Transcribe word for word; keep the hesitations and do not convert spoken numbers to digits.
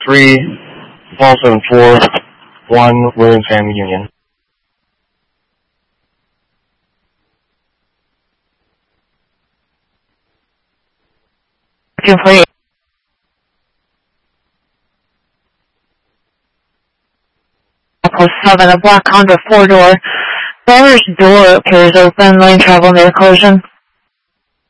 three, Paul seven four, one, Williams Family Union. Complete. Post seven, a black Honda four-door. Driver's door appears open, lane travel near collision.